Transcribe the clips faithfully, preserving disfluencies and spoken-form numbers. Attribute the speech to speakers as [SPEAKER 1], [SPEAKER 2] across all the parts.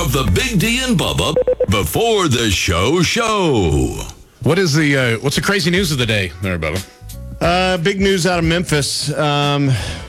[SPEAKER 1] of the Big D and Bubba before the show show.
[SPEAKER 2] What is the uh, what's the crazy news of the day, there, Bubba?
[SPEAKER 3] Uh, big news out of Memphis. Um,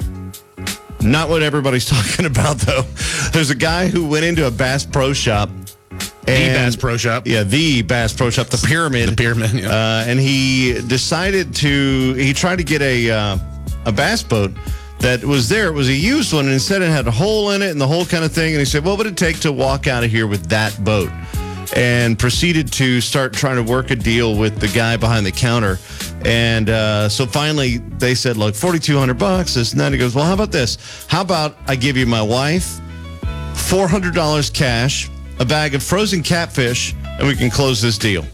[SPEAKER 3] not what everybody's talking about, though. There's a guy who went into a Bass Pro Shop.
[SPEAKER 2] The
[SPEAKER 3] And,
[SPEAKER 2] Bass Pro Shop.
[SPEAKER 3] Yeah, the Bass Pro Shop, the Pyramid.
[SPEAKER 2] The Pyramid, yeah.
[SPEAKER 3] Uh, and he decided to, he tried to get a uh, a bass boat that was there. It was a used one, and instead it had a hole in it and the whole kind of thing. And he said, what would it take to walk out of here with that boat? And proceeded to start trying to work a deal with the guy behind the counter. And uh, so finally they said, look, forty-two hundred bucks. This and that. He goes, well, how about this? How about I give you my wife four hundred dollars cash, a bag of frozen catfish, and we can close this deal.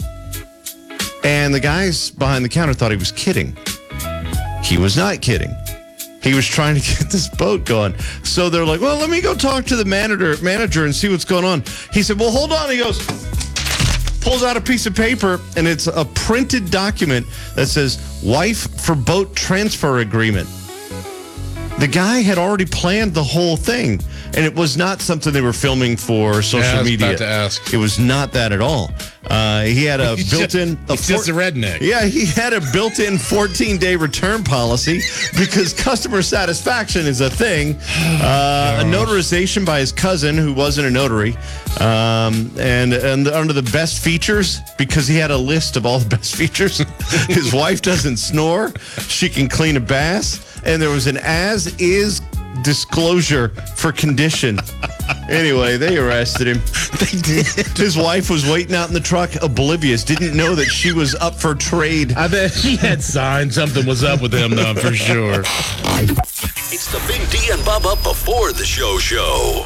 [SPEAKER 3] And the guys behind the counter thought he was kidding. He was not kidding. He was trying to get this boat going. So they're like, well, let me go talk to the manager manager and see what's going on. He said, well, hold on. He goes, pulls out a piece of paper, and it's a printed document that says wife for boat transfer agreement. The guy had already planned the whole thing, and it was not something they were filming for social
[SPEAKER 2] Yeah, I was
[SPEAKER 3] media.
[SPEAKER 2] about to ask.
[SPEAKER 3] It was not that at all. Uh, he had a
[SPEAKER 2] He's
[SPEAKER 3] built-in...
[SPEAKER 2] just,
[SPEAKER 3] a
[SPEAKER 2] he's just a redneck.
[SPEAKER 3] Yeah, he had a built-in fourteen-day return policy because customer satisfaction is a thing. Uh, a notarization by his cousin, who wasn't a notary, um, and and under the best features, because he had a list of all the best features. His wife doesn't snore. She can clean a bass. And there was an as-is disclosure for condition. Anyway, they arrested him. They did. His wife was waiting out in the truck, oblivious, didn't know that she was up for trade.
[SPEAKER 2] I bet she had signs something was up with him, though, for sure.
[SPEAKER 1] It's the Big D and Bubba before the show show.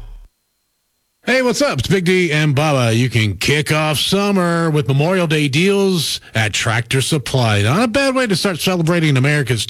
[SPEAKER 2] Hey, what's up? It's Big D and Bubba. You can kick off summer with Memorial Day deals at Tractor Supply. Not a bad way to start celebrating America's